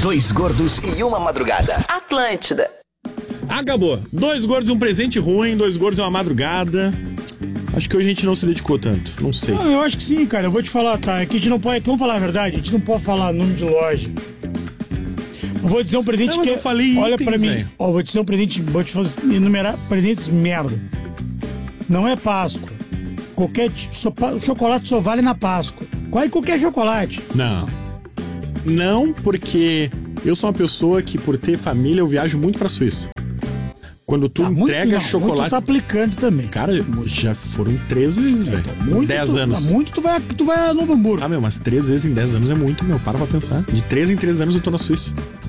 Dois gordos e uma madrugada. Atlântida. Acabou. 2 gordos e um presente ruim, 2 gordos e uma madrugada. Acho que hoje a gente não se dedicou tanto, não sei. Não, eu acho que sim, cara. Eu vou te falar, tá? É que a gente não pode... Vamos falar a verdade, a gente não pode falar nome de loja. Eu vou dizer um presente não, mas que... eu falei olha itens, pra mim. véio. Ó, vou te dizer um presente... Vou te enumerar presentes merda. Não é Páscoa. Qualquer chocolate só vale na Páscoa. Qualquer chocolate. Não. Não, porque eu sou uma pessoa que, por ter família, eu viajo muito pra Suíça. Quando tu entrega chocolate... Muito tá aplicando também. Cara, já foram 3 vezes, velho. 10 anos. Muito tu vai a Novo Hamburgo. Ah, meu, mas 3 vezes em 10 anos é muito, meu. Para pra pensar. De 3 em 3 anos eu tô na Suíça.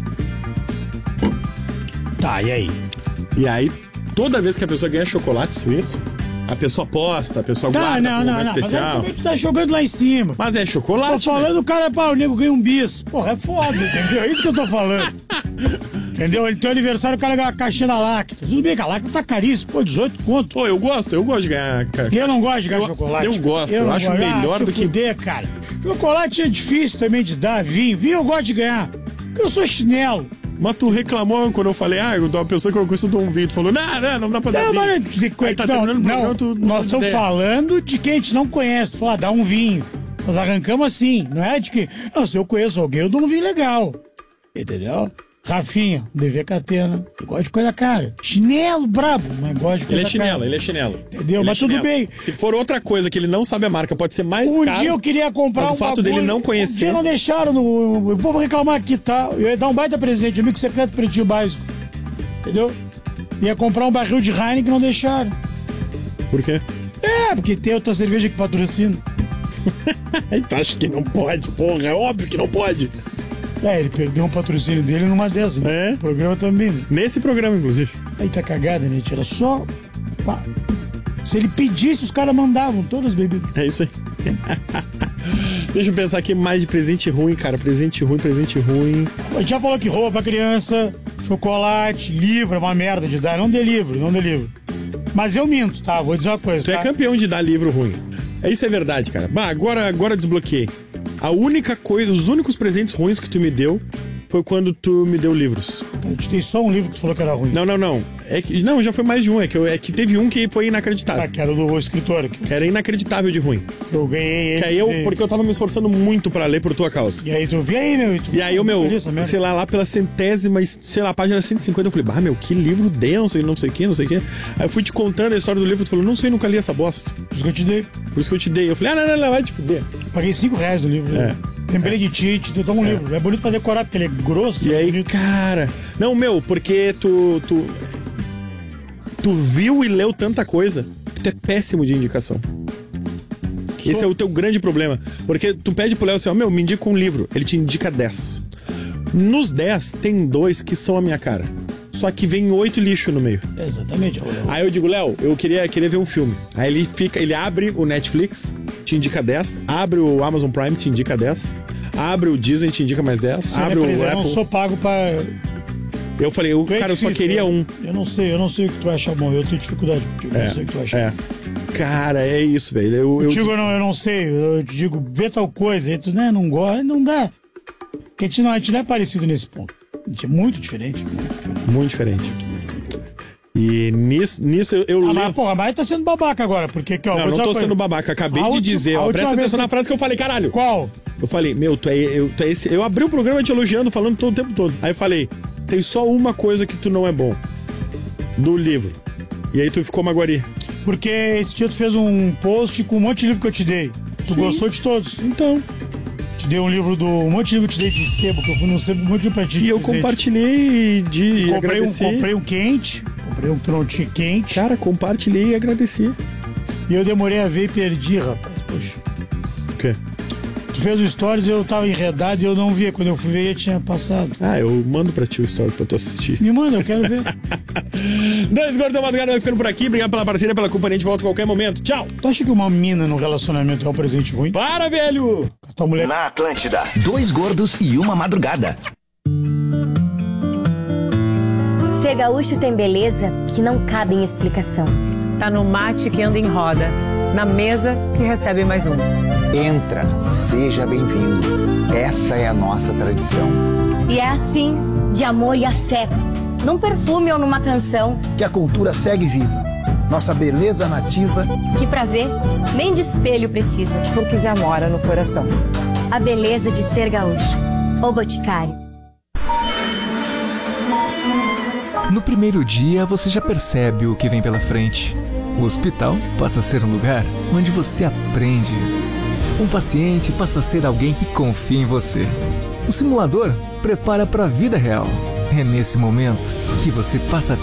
Tá, e aí? E aí, toda vez que a pessoa ganha chocolate suíço, a pessoa posta, a pessoa guarda um momento especial. Mas tu tá jogando lá em cima. Mas é chocolate, tô falando, o cara, pá, o nego ganha um bis. Porra, é foda, entendeu? É isso que eu tô falando. Entendeu? Ele tem aniversário, o cara ganha uma caixinha da Lacta. Tudo bem que a Lacta tá caríssimo, pô, 18 conto. Pô, eu gosto de ganhar. Eu não gosto de ganhar chocolate. Eu gosto, eu acho melhor do que... fuder, cara. Chocolate é difícil também de dar, vinho eu gosto de ganhar. Porque eu sou chinelo. Mas tu reclamou quando eu falei, eu dou uma pessoa que eu conheço, eu dou um vinho. Tu falou, não dá pra dar vinho. Aí tá terminando o programa, nós estamos falando de quem a gente não conhece. Tu fala, dá um vinho. Nós arrancamos assim, não é de que... Não, se eu conheço alguém, eu dou um vinho legal. Entendeu? Rafinha, dever catena. Eu gosto de coisa cara. Chinelo brabo, mas gosto de coisa cara. Ele é chinelo. Entendeu? Mas tudo bem. Se for outra coisa que ele não sabe a marca, pode ser mais caro. Um dia eu queria comprar mas o fato dele não conhecer... Um dia não deixaram no... Eu vou reclamar aqui, tá? Eu ia dar um baita presente, amigo secreto pretinho básico. Entendeu? Ia comprar um barril de Heineken que não deixaram. Por quê? Porque tem outra cerveja que patrocina. Tu acha que não pode, porra? É óbvio que não pode. Ele perdeu um patrocínio dele numa dessas. Né? O programa também. Né? Nesse programa, inclusive. Aí tá cagada, né? Era só... Pá. Se ele pedisse, os caras mandavam todas as bebidas. É isso aí. Deixa eu pensar aqui mais de presente ruim, cara. Presente ruim. A gente já falou que roupa pra criança, chocolate, livro é uma merda de dar. Não dê livro. Mas eu minto, tá? Vou dizer uma coisa. Tu é campeão de dar livro ruim. Isso é verdade, cara. Agora desbloqueei. A única coisa, os únicos presentes ruins que tu me deu foi quando tu me deu livros. Eu te dei só um livro que tu falou que era ruim. Não. Não, já foi mais de um. É que teve um que foi inacreditável. Que era do escritor. Que era inacreditável de ruim. Eu ganhei ele. Porque eu tava me esforçando muito pra ler por tua causa. E aí tu viu aí, meu? E aí sei lá pela centésima, sei lá, página 150, eu falei, meu, que livro denso e não sei o que. Aí eu fui te contando a história do livro, tu falou, não sei, nunca li essa bosta. Por isso que eu te dei. Eu falei, não, vai te fuder. Paguei R$5 no livro. Né? Lembrei de ti, te dou um livro. É bonito pra decorar, porque ele é grosso. E aí, bonito. cara... Não, meu, porque tu viu e leu tanta coisa que tu é péssimo de indicação. Esse é o teu grande problema. Porque tu pede pro Léo assim, me indica um livro. Ele te indica 10. Nos 10, tem 2 que são a minha cara. Só que vem 8 lixo no meio. Exatamente. Aí eu digo, Léo, eu queria ver um filme. Aí ele abre o Netflix, te indica 10. Abre o Amazon Prime, te indica 10. Abre o Disney, te indica mais 10. Abre o Apple. Eu não sou pago pra... Eu falei, cara, eu só queria um. Eu não sei o que tu vai achar bom. Eu tenho dificuldade contigo, não sei o que tu vai achar. Cara, é isso, velho. Eu não sei. Eu te digo, vê tal coisa. Aí tu, não gosta, não dá. Porque a gente não é parecido nesse ponto. A gente é muito diferente. Muito diferente. E nisso eu lembro... Mas tá sendo babaca agora, porque... Não tô sendo babaca, acabei de dizer, presta atenção na frase que eu falei, caralho. Qual? Eu falei, tu é esse... Eu abri o programa te elogiando, falando todo o tempo todo. Aí eu falei, tem só uma coisa que tu não é bom. Do livro. E aí tu ficou magoari. Porque esse dia tu fez um post com um monte de livro que eu te dei. Tu gostou de todos. Então... Te dei um livro um monte de livro que eu te dei de sebo, que eu fui no sebo, um monte de livro pra ti. E eu compartilhei e agradeci. Comprei um quente, comprei um trontinho quente. Cara, compartilhei e agradeci. E eu demorei a ver e perdi, rapaz. Poxa. O quê? Tu fez o stories e eu tava enredado e eu não via. Quando eu fui ver, já tinha passado. Eu mando pra ti o stories pra tu assistir. Me manda, eu quero ver. 2 gordos da madrugada vai ficando por aqui. Obrigado pela parceria, pela companhia. A gente volta a qualquer momento. Tchau. Tu acha que uma mina no relacionamento é um presente ruim? Para, velho! Tua mulher... Na Atlântida, 2 gordos e uma madrugada. Ser gaúcho tem beleza que não cabe em explicação. Tá no mate que anda em roda, na mesa que recebe mais um. Entra, seja bem-vindo. Essa é a nossa tradição. E é assim, de amor e afeto, num perfume ou numa canção, que a cultura segue viva. Nossa beleza nativa, que pra ver, nem de espelho precisa. Porque já mora no coração. A beleza de ser gaúcho. O Boticário. No primeiro dia, você já percebe o que vem pela frente. O hospital passa a ser um lugar onde você aprende. Um paciente passa a ser alguém que confia em você. O simulador prepara para a vida real. É nesse momento que você passa a